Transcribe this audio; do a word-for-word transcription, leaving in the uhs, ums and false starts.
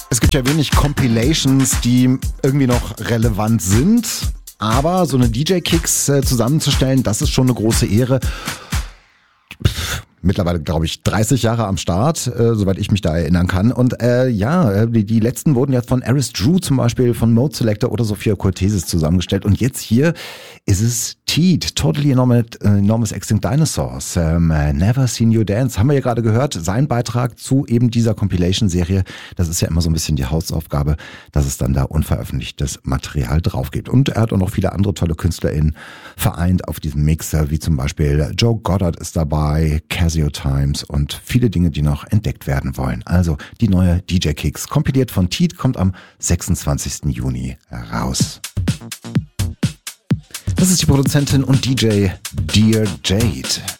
Es gibt ja wenig Compilations, die irgendwie noch relevant sind, aber so eine D J-Kicks äh, zusammenzustellen, das ist schon eine große Ehre. Pff. Mittlerweile, glaube ich, dreißig Jahre am Start, äh, soweit ich mich da erinnern kann. Und äh, ja, die, die letzten wurden jetzt von Aris Drew zum Beispiel, von Mode Selector oder Sophia Cortesis zusammengestellt. Und jetzt hier ist es Teed, Totally Enormous, Enormous Extinct Dinosaurs, ähm, Never Seen You Dance. Haben wir ja gerade gehört, sein Beitrag zu eben dieser Compilation-Serie. Das ist ja immer so ein bisschen die Hausaufgabe, dass es dann da unveröffentlichtes Material drauf gibt. Und er hat auch noch viele andere tolle KünstlerInnen vereint auf diesem Mixer, wie zum Beispiel Joe Goddard ist dabei, Casio Times und viele Dinge, die noch entdeckt werden wollen. Also die neue D J Kicks, kompiliert von Teed, kommt am sechsundzwanzigsten Juni raus. Das ist die Produzentin und D J Dear Jade.